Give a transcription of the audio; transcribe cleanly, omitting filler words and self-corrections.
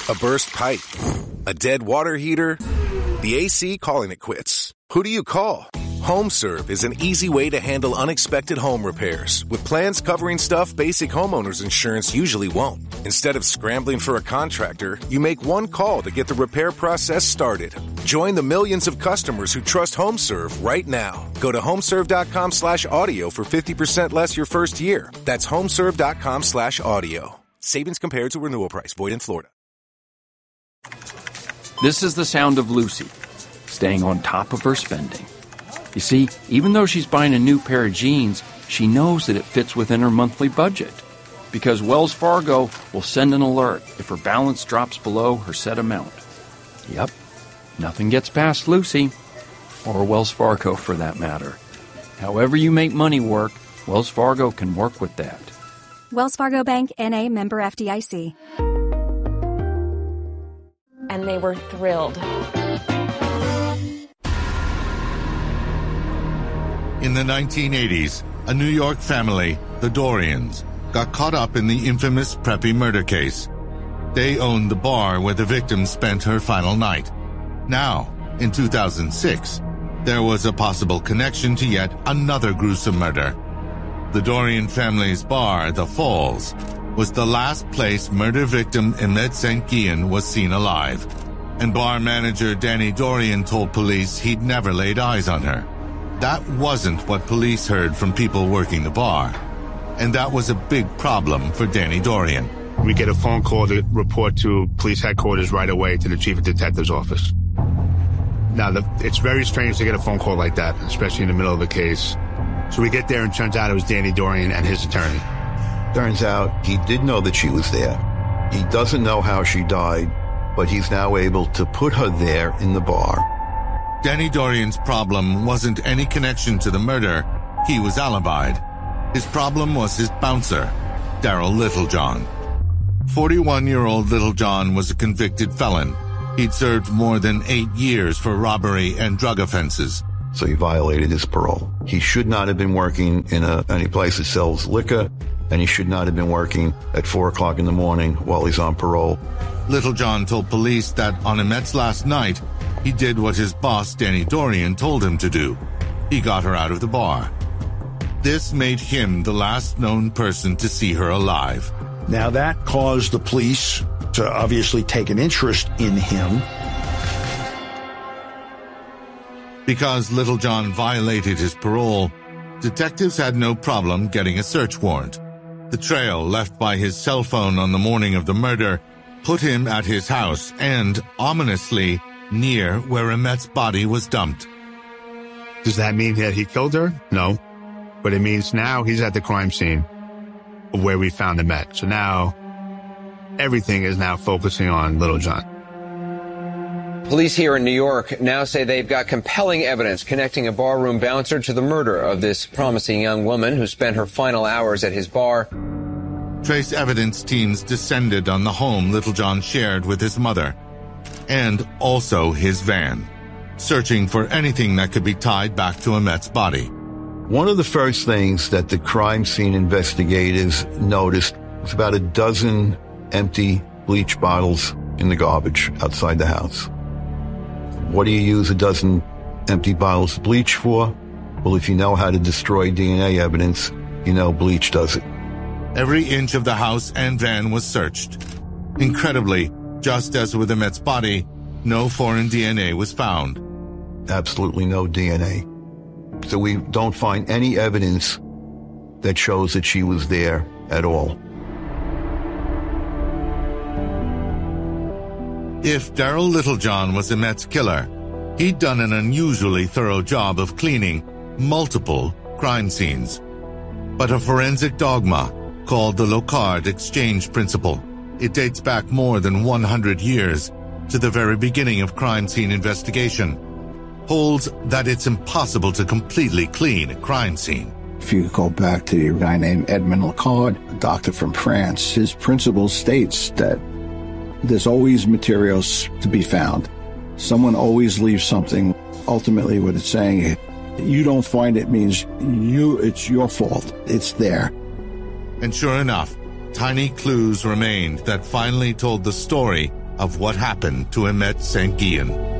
A burst pipe? A dead water heater? The AC calling it quits. Who do you call? HomeServe is an easy way to handle unexpected home repairs with plans covering stuff basic homeowners insurance usually won't. Instead of scrambling for a contractor, you make one call to get the repair process started. Join the millions of customers who trust HomeServe right now. Go to homeserve.com/audio for 50% less your first year. That's homeserve.com/audio. Savings compared to renewal price. Void in Florida. This is the sound of Lucy, staying on top of her spending. You see, even though she's buying a new pair of jeans, she knows that it fits within her monthly budget. Because Wells Fargo will send an alert if her balance drops below her set amount. Yep, nothing gets past Lucy, or Wells Fargo for that matter. However you make money work, Wells Fargo can work with that. Wells Fargo Bank, N.A., member FDIC. And they were thrilled. In the 1980s, a New York family, the Dorians, got caught up in the infamous Preppy murder case. They owned the bar where the victim spent her final night. Now, in 2006, there was a possible connection to yet another gruesome murder. The Dorian family's bar, The Falls, was the last place murder victim Imette St. Guillen was seen alive, and bar manager Danny Dorian told police he'd never laid eyes on her. That wasn't what police heard from people working the bar, and that was a big problem for Danny Dorian. We get a phone call to report to police headquarters right away to the chief of detective's office. Now, it's very strange to get a phone call like that, especially in the middle of a case. So we get there and turns out it was Danny Dorian and his attorney. Turns out he did know that she was there. He doesn't know how she died, but he's now able to put her there in the bar. Danny Dorian's problem wasn't any connection to the murder. He was alibied. His problem was his bouncer, Daryl Littlejohn. 41-year-old Littlejohn was a convicted felon. He'd served more than 8 years for robbery and drug offenses. So he violated his parole. He should not have been working in any place that sells liquor, and he should not have been working at 4 o'clock in the morning while he's on parole. Littlejohn told police that on Imette's last night, he did what his boss, Danny Dorian, told him to do. He got her out of the bar. This made him the last known person to see her alive. Now that caused the police to obviously take an interest in him. Because Littlejohn violated his parole, detectives had no problem getting a search warrant. The trail left by his cell phone on the morning of the murder put him at his house and, ominously, near where Imette's body was dumped. Does that mean that he killed her? No. But it means now he's at the crime scene of where we found Imette. So now everything is now focusing on Littlejohn. Police here in New York now say they've got compelling evidence connecting a barroom bouncer to the murder of this promising young woman who spent her final hours at his bar. Trace evidence teams descended on the home Littlejohn shared with his mother, and also his van, searching for anything that could be tied back to Imette's body. One of the first things that the crime scene investigators noticed was about a dozen empty bleach bottles in the garbage outside the house. What do you use a dozen empty bottles of bleach for? Well, if you know how to destroy DNA evidence, you know bleach does it. Every inch of the house and van was searched. Incredibly, just as with Imette's body, no foreign DNA was found. Absolutely no DNA. So we don't find any evidence that shows that she was there at all. If Daryl Littlejohn was Imette's killer, he'd done an unusually thorough job of cleaning multiple crime scenes. But a forensic dogma called the Locard exchange principle, it dates back more than 100 years to the very beginning of crime scene investigation, holds that it's impossible to completely clean a crime scene. If you go back to a guy named Edmond Locard, a doctor from France, his principle states that there's always materials to be found. Someone always leaves something. Ultimately, what it's saying, you don't find it means it's your fault. It's there. And sure enough, tiny clues remained that finally told the story of what happened to Emmet St. Guillen.